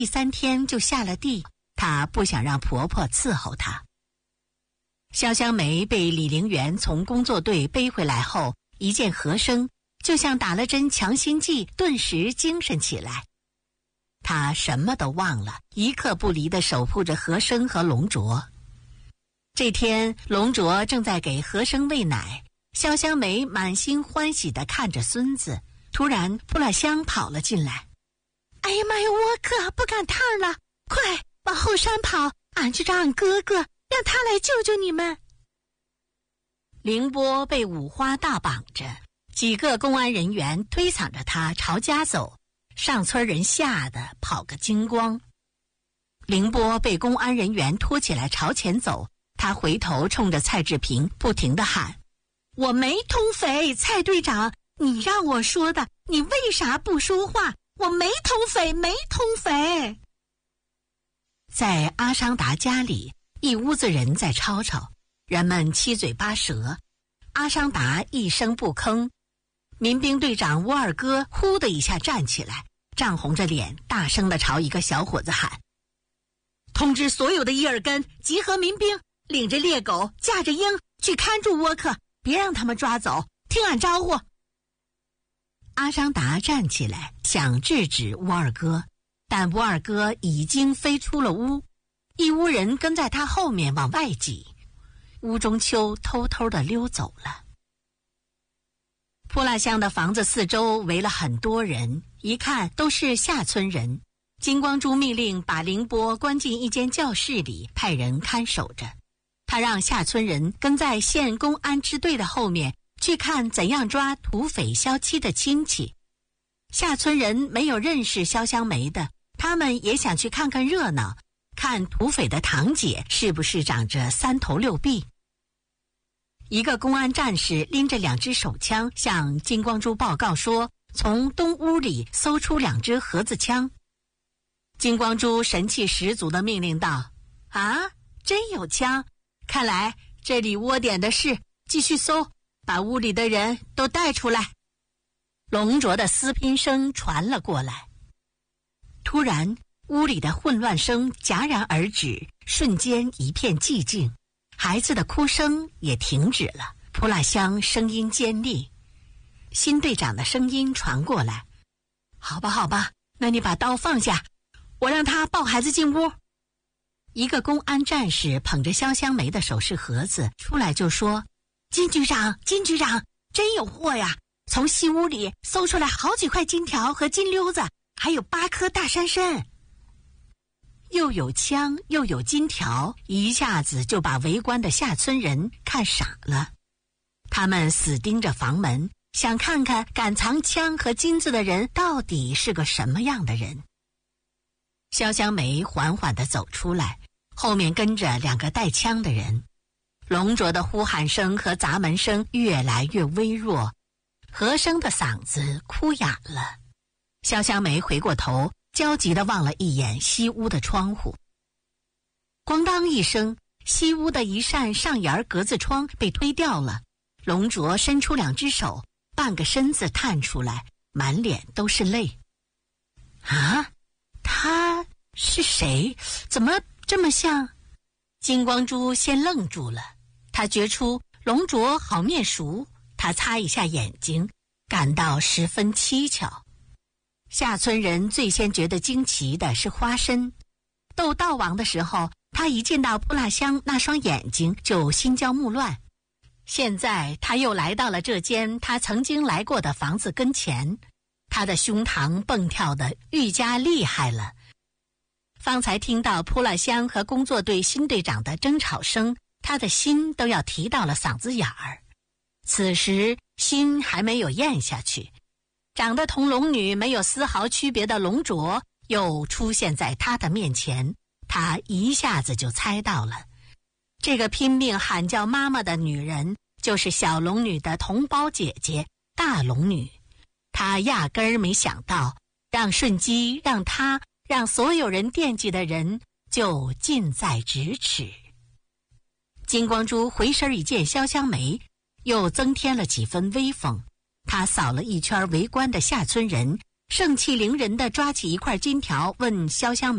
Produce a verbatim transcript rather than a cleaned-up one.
第三天就下了地，她不想让婆婆伺候她。潇湘梅被李陵媛从工作队背回来后，一见和珅，就像打了针强心剂，顿时精神起来。她什么都忘了，一刻不离地守护着和珅和龙卓。这天，龙卓正在给和珅喂奶，潇湘梅满心欢喜地看着孙子。突然，扑辣香跑了进来。哎呀妈呀，我可不赶趟了，快往后山跑，俺去找俺哥哥，让他来救救你们。凌波被五花大绑着，几个公安人员推搡着他朝家走，上村人吓得跑个精光。凌波被公安人员拖起来朝前走，他回头冲着蔡志平不停地喊：我没通匪，蔡队长，你让我说的，你为啥不说话？我没通匪，没通匪。在阿商达家里，一屋子人在吵吵，人们七嘴八舌。阿商达一声不吭。民兵队长乌二哥呼的一下站起来，涨红着脸，大声地朝一个小伙子喊：通知所有的一二根集合民兵，领着猎狗架着鹰去看住倭寇，别让他们抓走，听俺招呼。阿商达站起来想制止乌二哥，但乌二哥已经飞出了屋，一屋人跟在他后面往外挤。乌中秋偷偷地溜走了。扑辣乡的房子四周围了很多人，一看都是下村人。金光洙命令把凌波关进一间教室里，派人看守着。他让下村人跟在县公安支队的后面，去看怎样抓土匪萧七的亲戚。下村人没有认识潇湘梅的，他们也想去看看热闹，看土匪的堂姐是不是长着三头六臂。一个公安战士拎着两支手枪向金光洙报告说，从东屋里搜出两支盒子枪。金光洙神气十足地命令道：啊，真有枪，看来这里窝点的事，继续搜，把屋里的人都带出来。龙卓的嘶拼声传了过来。突然，屋里的混乱声戛然而止，瞬间一片寂静，孩子的哭声也停止了。扑辣香声音尖利，新队长的声音传过来：好吧好吧，那你把刀放下，我让他抱孩子进屋。一个公安战士捧着潇湘梅的首饰盒子出来就说：金局长，金局长，真有货呀，从西屋里搜出来好几块金条和金溜子，还有八颗大山参。又有枪又有金条，一下子就把围观的下村人看傻了。他们死盯着房门，想看看敢藏枪和金子的人到底是个什么样的人。潇湘梅缓缓地走出来，后面跟着两个带枪的人。龙卓的呼喊声和砸门声越来越微弱，和珅的嗓子哭哑了。潇湘梅回过头，焦急地望了一眼西屋的窗户。咣当一声，西屋的一扇上沿格子窗被推掉了。龙卓伸出两只手，半个身子探出来，满脸都是泪。啊，他是谁？怎么这么像？金光洙先愣住了，他觉出龙卓好面熟，他擦一下眼睛，感到十分蹊跷。下村人最先觉得惊奇的是花参。斗道王的时候，他一见到扑辣香那双眼睛就心焦目乱。现在他又来到了这间他曾经来过的房子跟前，他的胸膛蹦跳得愈加厉害了。方才听到扑辣香和工作队新队长的争吵声，他的心都要提到了嗓子眼儿。此时心还没有咽下去，长得同龙女没有丝毫区别的龙卓又出现在他的面前，他一下子就猜到了，这个拼命喊叫妈妈的女人就是小龙女的同胞姐姐大龙女。他压根儿没想到，让顺基让他让所有人惦记的人就近在咫尺。金光洙回身一见潇湘梅，又增添了几分威风。他扫了一圈围观的下村人， 盛气凌人地抓起一块金条，问潇湘